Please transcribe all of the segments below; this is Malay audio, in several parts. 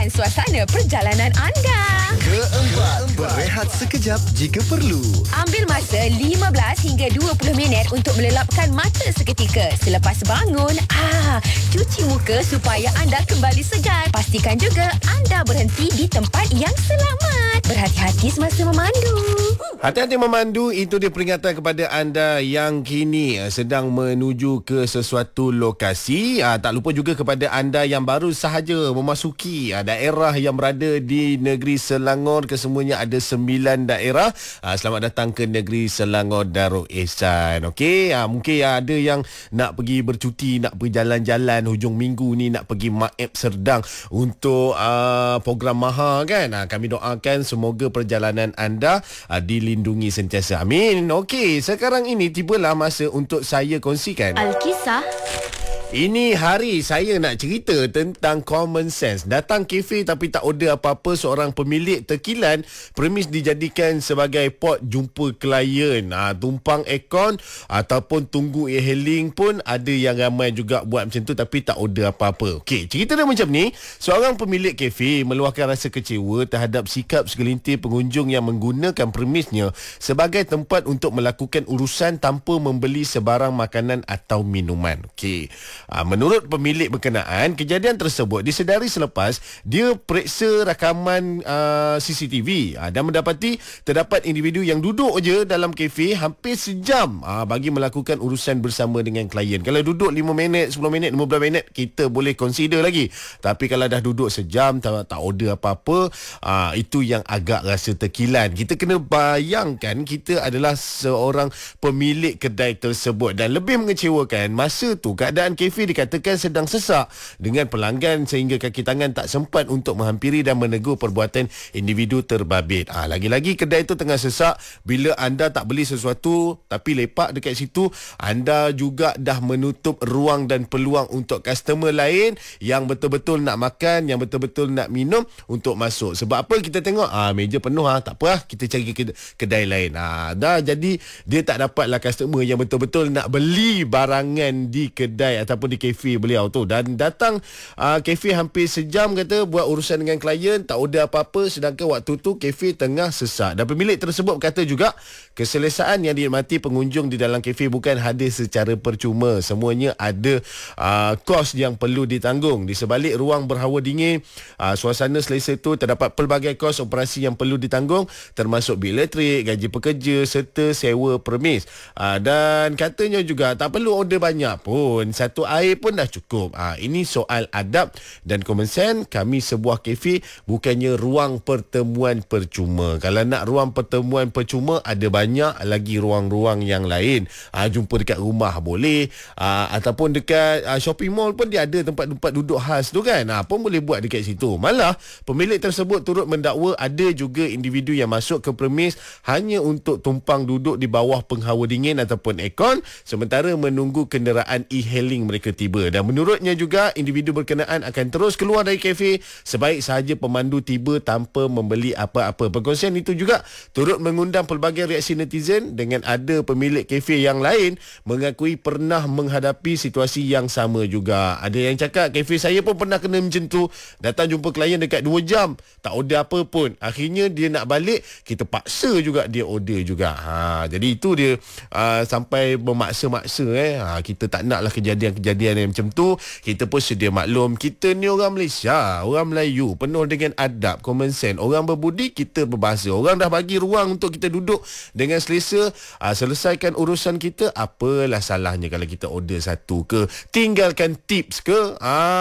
dan suasana perjalanan anda. Keempat, berehat sekejap jika perlu. Ambil masa 15 hingga 20 minit untuk melelapkan mata seketika. Selepas bangun, cuci muka supaya anda kembali segar. Pastikan juga anda berhenti di tempat yang selamat. Berhati-hati semasa memandu. Hati-hati memandu, itu dia peringatan kepada anda yang kini sedang menuju ke sesuatu lokasi. Tak lupa juga kepada anda yang baru sahaja memasuki daerah yang berada di negeri Selangor. Kesemuanya ada 9 daerah. Selamat datang ke negeri Selangor Darul Ihsan. Okey, mungkin ada yang nak pergi bercuti, nak pergi jalan-jalan hujung minggu ni, nak pergi Maeb Serdang untuk program Maha kan. Kami doakan semoga perjalanan anda dilindungi sentiasa. Amin. Okey, sekarang ini tibalah masa untuk saya kongsikan Alkisah. Ini hari saya nak cerita tentang common sense. Datang kafe tapi tak order apa-apa, seorang pemilik tekilan premis dijadikan sebagai port jumpa klien. Tumpang aircon ataupun tunggu e-hailing pun ada yang ramai juga buat macam tu tapi tak order apa-apa. Okey, cerita dia macam ni. Seorang pemilik kafe meluahkan rasa kecewa terhadap sikap segelintir pengunjung yang menggunakan premisnya sebagai tempat untuk melakukan urusan tanpa membeli sebarang makanan atau minuman. Okey. Menurut pemilik berkenaan, kejadian tersebut disedari selepas dia periksa rakaman CCTV dan mendapati terdapat individu yang duduk je dalam kafe hampir sejam bagi melakukan urusan bersama dengan klien. Kalau duduk 5 minit, 10 minit, 15 minit, kita boleh consider lagi. Tapi kalau dah duduk sejam tak order apa-apa, itu yang agak rasa terkilan. Kita kena bayangkan kita adalah seorang pemilik kedai tersebut dan lebih mengecewakan, masa tu keadaan kafe dikatakan sedang sesak dengan pelanggan sehingga kaki tangan tak sempat untuk menghampiri dan menegur perbuatan individu terbabit. Lagi-lagi kedai itu tengah sesak. Bila anda tak beli sesuatu tapi lepak dekat situ, anda juga dah menutup ruang dan peluang untuk customer lain yang betul-betul nak makan, yang betul-betul nak minum untuk masuk. Sebab apa? Kita tengok meja penuh, tak apa, kita cari kedai lain. Dah jadi dia tak dapatlah customer yang betul-betul nak beli barangan di kedai ataupun di kafe beliau tu. Dan datang kafe hampir sejam, kata buat urusan dengan klien, tak order apa-apa, sedangkan waktu tu kafe tengah sesak. Dan pemilik tersebut berkata juga keselesaan yang dinikmati pengunjung di dalam kafe bukan hadir secara percuma. Semuanya ada kos yang perlu ditanggung. Di sebalik ruang berhawa dingin, suasana selesa tu terdapat pelbagai kos operasi yang perlu ditanggung, termasuk bil elektrik, gaji pekerja serta sewa premis. Dan katanya juga tak perlu order banyak pun, satu air pun dah cukup. Ini soal adab dan common sense. Kami sebuah kafe, bukannya ruang pertemuan percuma. Kalau nak ruang pertemuan percuma, ada banyak lagi ruang-ruang yang lain. Jumpa dekat rumah boleh, ataupun dekat shopping mall pun dia ada tempat-tempat duduk khas tu kan. Pun boleh buat dekat situ. Malah pemilik tersebut turut mendakwa ada juga individu yang masuk ke premis hanya untuk tumpang duduk di bawah penghawa dingin ataupun aircon sementara menunggu kenderaan e-hailing mereka tiba. Dan menurutnya juga individu berkenaan akan terus keluar dari kafe sebaik sahaja pemandu tiba tanpa membeli apa-apa. Perkongsian itu juga turut mengundang pelbagai reaksi netizen dengan ada pemilik kafe yang lain mengakui pernah menghadapi situasi yang sama juga. Ada yang cakap kafe saya pun pernah kena macam tu, datang jumpa klien dekat 2 jam tak order apa pun, akhirnya dia nak balik, kita paksa juga dia order juga. Jadi itu dia sampai memaksa-maksa kita tak naklah kejadian-kejadian yang macam tu. Kita pun sedia maklum, kita ni orang Malaysia, orang Melayu, penuh dengan adab, common sense, orang berbudi, kita berbahasa. Orang dah bagi ruang untuk kita duduk dengan selesa, selesaikan urusan kita. Apalah salahnya kalau kita order satu ke, tinggalkan tips ke,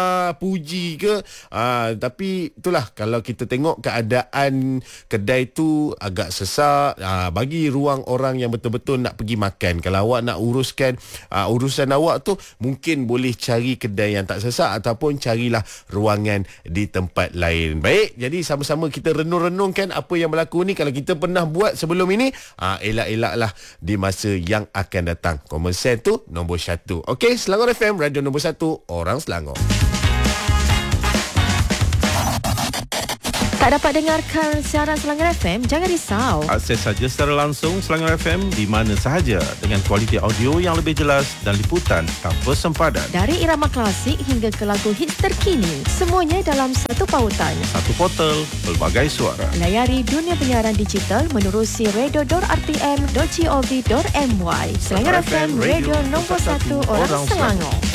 puji ke. Tapi itulah, kalau kita tengok keadaan kedai tu agak sesak, bagi ruang orang yang betul-betul nak pergi makan. Kalau awak nak uruskan urusan awak tu, mungkin boleh cari kedai yang tak sesak ataupun carilah ruangan di tempat lain. Baik, jadi sama-sama kita renung-renungkan apa yang berlaku ni. Kalau kita pernah buat sebelum ini, elak-elaklah di masa yang akan datang. Common sense tu nombor 1. Okey, Selangor FM, radio nombor 1, orang Selangor. Tak dapat dengarkan siaran Selangor FM? Jangan risau. Akses saja secara langsung Selangor FM di mana sahaja dengan kualiti audio yang lebih jelas dan liputan tanpa sempadan. Dari irama klasik hingga ke lagu hits terkini, semuanya dalam satu pautan. Satu portal, pelbagai suara. Layari dunia penyiaran digital menerusi radio.rtm.gov.my. Selangor FM, radio nombor 1 orang Selangor.